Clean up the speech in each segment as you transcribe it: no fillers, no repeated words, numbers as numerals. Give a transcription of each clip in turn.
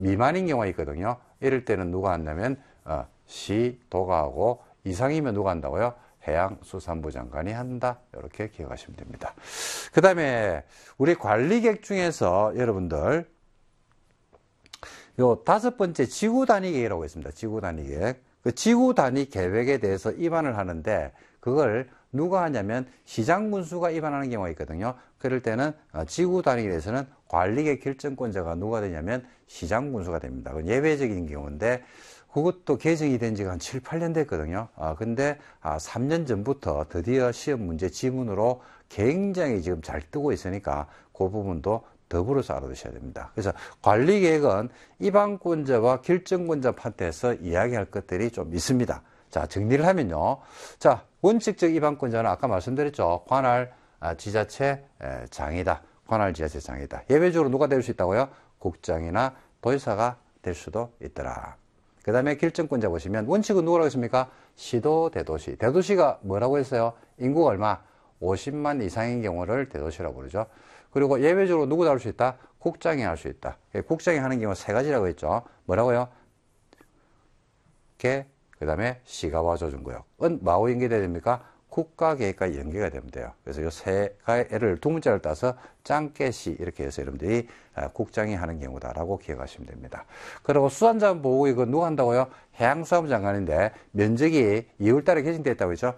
미만인 경우가 있거든요. 이럴 때는 누가 한다면 시, 도가 하고 이상이면 누가 한다고요? 해양수산부 장관이 한다. 이렇게 기억하시면 됩니다. 그 다음에 우리 관리객 중에서 여러분들 요 5번째 지구 단위 계획이라고 있습니다. 지구 단위 계획. 그 지구 단위 계획에 대해서 입안을 하는데 그걸 누가 하냐면 시장군수가 입안하는 경우가 있거든요. 그럴 때는 지구 단위에 대해서는 관리객 결정권자가 누가 되냐면 시장군수가 됩니다. 그건 예외적인 경우인데 그것도 개정이 된 지가 한 7, 8년 됐거든요. 근데 3년 전부터 드디어 시험 문제 지문으로 굉장히 지금 잘 뜨고 있으니까 그 부분도 더불어서 알아두셔야 됩니다. 그래서 관리계획은 입안권자와 결정권자 파트에서 이야기할 것들이 좀 있습니다. 자, 정리를 하면요. 자, 원칙적 입안권자는 아까 말씀드렸죠. 관할 지자체 장이다. 관할 지자체 장이다. 예외적으로 누가 될 수 있다고요? 국장이나 도지사가 될 수도 있더라. 그 다음에 결정권자 보시면 원칙은 누구라고 했습니까? 시도, 대도시. 대도시가 뭐라고 했어요? 인구가 얼마? 50만 이상인 경우를 대도시라고 부르죠. 그리고 예외적으로 누구도 할 수 있다? 국장이 할 수 있다. 국장이 하는 경우 3가지라고 했죠. 뭐라고요? 개, 그 다음에 시가와 조정구역은 뭐하고 연계돼야 됩니까? 국가계획과 연계가 되면 돼요. 그래서 이 3가지를 두 문자를 따서 짱깨시 이렇게 해서 여러분들이 국장이 하는 경우다라고 기억하시면 됩니다. 그리고 수산자원보호구 이건 누가 한다고요? 해양수산부 장관인데 면적이 2월달에 개정됐다고 했죠.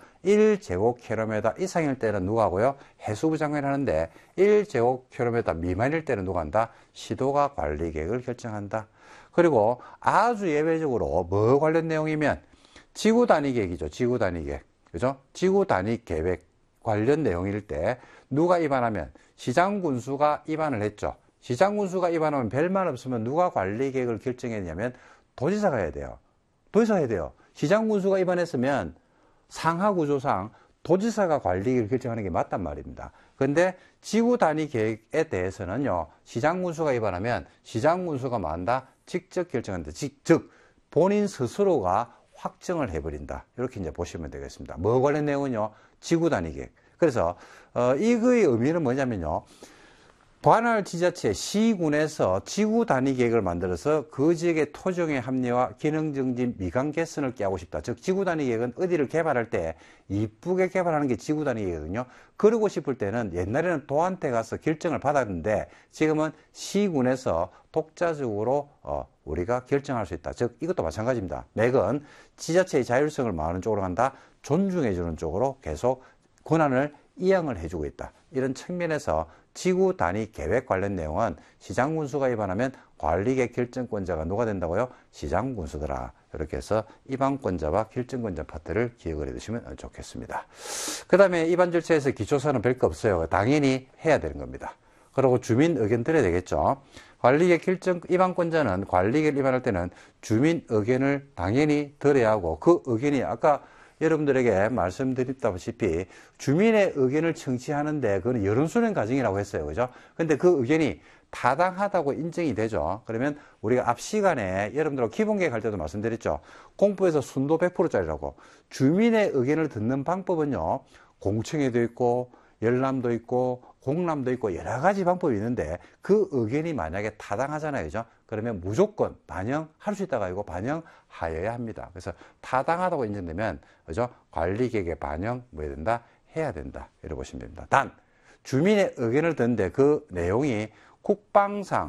1제곱킬로미터 이상일 때는 누가 하고요? 해수부 장관이 하는데 1제곱킬로미터 미만일 때는 누가 한다? 시도가 관리계획을 결정한다. 그리고 아주 예외적으로 뭐 관련 내용이면 지구 단위 계획이죠. 지구 단위 계획. 그죠? 지구 단위 계획 관련 내용일 때 누가 입안하면 시장군수가 입안을 했죠. 시장군수가 입안하면 별말 없으면 누가 관리계획을 결정했냐면 도지사가 해야 돼요. 도지사가 해야 돼요. 시장군수가 입안했으면 상하구조상 도지사가 관리계획을 결정하는 게 맞단 말입니다. 그런데 지구 단위 계획에 대해서는요. 시장군수가 입안하면 시장군수가 뭐 한다? 직접 결정한다. 즉 본인 스스로가 확정을 해버린다. 이렇게 이제 보시면 되겠습니다. 뭐 관련 내용은요? 지구 단위 계획. 그래서 이거의 의미는 뭐냐면요. 관할 지자체 시군에서 지구 단위 계획을 만들어서 그 지역의 토종의 합리화, 기능 증진, 미관 개선을 꾀하고 싶다. 즉 지구 단위 계획은 어디를 개발할 때 이쁘게 개발하는 게 지구 단위 계획이거든요. 그러고 싶을 때는 옛날에는 도한테 가서 결정을 받았는데 지금은 시군에서 독자적으로 우리가 결정할 수 있다. 즉 이것도 마찬가지입니다. 맥은 지자체의 자율성을 마하는 쪽으로 간다. 존중해 주는 쪽으로 계속 권한을 이양을 해주고 있다. 이런 측면에서 지구 단위 계획 관련 내용은 시장군수가 입안하면 관리계획 결정권자가 누가 된다고요? 시장군수더라. 이렇게 해서 입안권자와 결정권자 파트를 기억을 해두시면 좋겠습니다. 그 다음에 입안 절차에서 기초사는 별거 없어요. 당연히 해야 되는 겁니다. 그리고 주민 의견 들어야 되겠죠. 관리계획 결정 입안권자는 관리계획 입안할 때는 주민 의견을 당연히 들어야 하고 그 의견이 아까 여러분들에게 말씀드렸다시피 주민의 의견을 청취하는데 그건 여론수렴 과정이라고 했어요. 그죠? 근데 그 의견이 타당하다고 인정이 되죠. 그러면 우리가 앞 시간에 여러분들하고 기본계획 할 때도 말씀드렸죠. 공부에서 순도 100%짜리라고. 주민의 의견을 듣는 방법은요. 공청회도 있고 열람도 있고 공람도 있고 여러 가지 방법이 있는데 그 의견이 만약에 타당하잖아요. 그죠? 그러면 무조건 반영할 수 있다가 아니고 반영하여야 합니다. 그래서 타당하다고 인정되면 그죠? 관리계획에 반영 뭐 해야 된다? 해야 된다. 이렇게 보시면 됩니다. 단 주민의 의견을 듣는데 그 내용이 국방상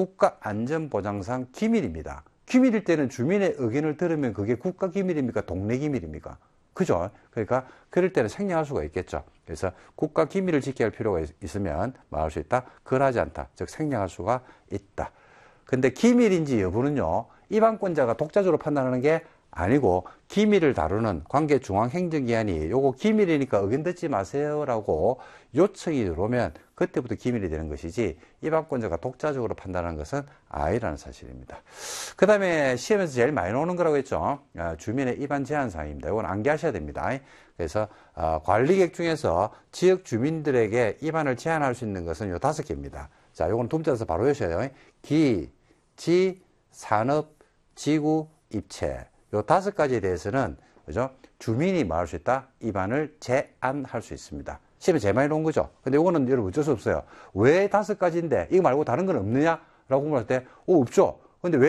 국가안전보장상 기밀입니다. 기밀일 때는 주민의 의견을 들으면 그게 국가기밀입니까? 동네기밀입니까? 그죠? 그러니까 그럴 때는 생략할 수가 있겠죠. 그래서 국가 기밀을 지켜야 할 필요가 있으면 말할 수 있다. 그러하지 않다. 즉 생략할 수가 있다. 근데 기밀인지 여부는요. 입안권자가 독자적으로 판단하는 게 아니고 기밀을 다루는 관계중앙행정기관이 요거 기밀이니까 의견 듣지 마세요라고 요청이 들어오면 그때부터 기밀이 되는 것이지 입안권자가 독자적으로 판단하는 것은 아니라는 사실입니다. 그 다음에 시험에서 제일 많이 나오는 거라고 했죠. 주민의 입안 제한사항입니다. 이건 암기하셔야 됩니다. 그래서 관리계획 중에서 지역 주민들에게 입안을 제한할 수 있는 것은 요 5개입니다. 자, 요건 둠자에서 바로 외우셔야 기, 지, 산업, 지구, 입체. 요 5가지에 대해서는 그죠? 주민이 말할 수 있다. 입안을 제한할 수 있습니다. 시험에 제일 많이 나온 거죠. 근데 이거는 여러분 어쩔 수 없어요. 왜 5가지인데 이거 말고 다른 건 없느냐? 라고 물을 때 없죠. 근데